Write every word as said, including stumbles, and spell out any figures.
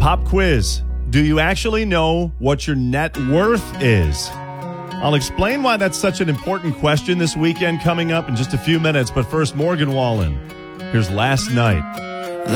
Pop quiz. Do you actually know what your net worth is? I'll explain why that's such an important question this weekend coming up in just a few minutes. But first, Morgan Wallen. Here's Last Night.